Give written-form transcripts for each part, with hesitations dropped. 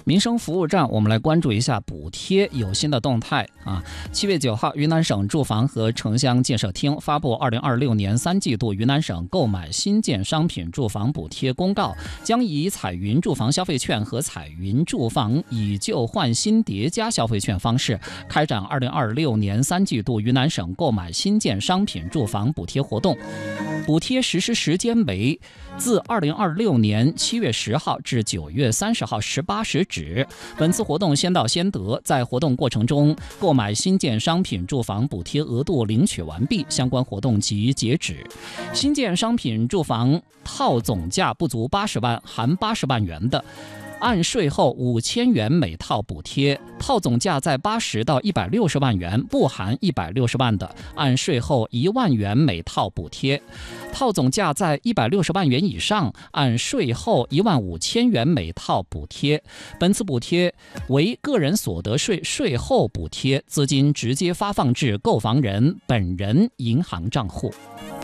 民生服务站，我们来关注一下补贴有新的动态啊。7月9号，云南省住房和城乡建设厅发布2026年3季度云南省购买新建商品住房补贴公告，将以彩云住房消费券和彩云住房以旧换新叠加消费券方式，开展2026年3季度云南省购买新建商品住房补贴活动。补贴实施时间为自2026年7月10号至9月30号18时止。本次活动先到先得，在活动过程中购买新建商品住房补贴额度领取完毕，相关活动即截止。新建商品住房套总价不足80万含80万元的，按税后5000元每套补贴；套总价在80到160万元不含160万的，按税后1万元每套补贴；套总价在160万元以上，按税后15000元每套补贴。本次补贴为个人所得税税后补贴，资金直接发放至购房人本人银行账户。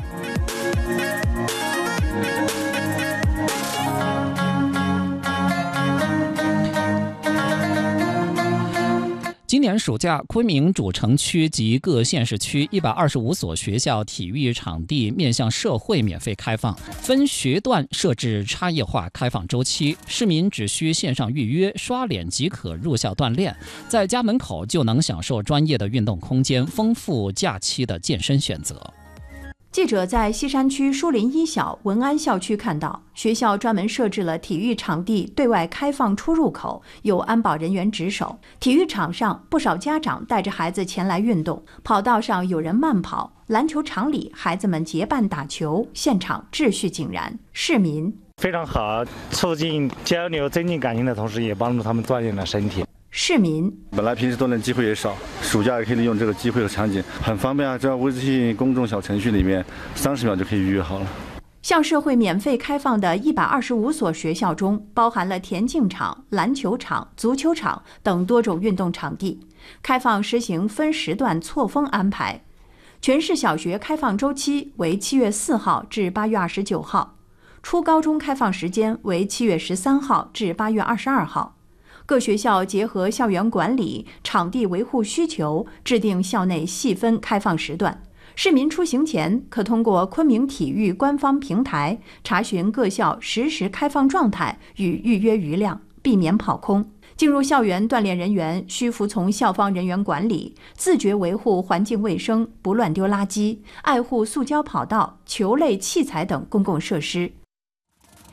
今年暑假，昆明主城区及各县市区125所学校体育场地面向社会免费开放，分学段设置差异化开放周期，市民只需线上预约刷脸即可入校锻炼，在家门口就能享受专业的运动空间，丰富假期的健身选择。 记者在西山区书林一小文安校区看到，学校专门设置了体育场地对外开放出入口，有安保人员值守。体育场上，不少家长带着孩子前来运动，跑道上有人慢跑，篮球场里孩子们结伴打球，现场秩序井然。市民非常好，促进交流增进感情的同时，也帮助他们锻炼了身体。 市民本来平时锻炼机会也少，暑假也可以利用这个机会和场景，很方便啊！只要微信公众小程序里面30秒就可以预约好了。 向社会免费开放的125所学校中，包含了田径场、篮球场、足球场等多种运动场地。开放实行分时段错峰安排。全市小学开放周期为7月4号至8月29号，初高中开放时间为7月13号至8月22号。各学校结合校园管理、场地维护需求，制定校内细分开放时段。市民出行前可通过昆明体育官方平台查询各校实时开放状态与预约余量，避免跑空。进入校园锻炼人员需服从校方人员管理，自觉维护环境卫生，不乱丢垃圾，爱护塑胶跑道、球类器材等公共设施。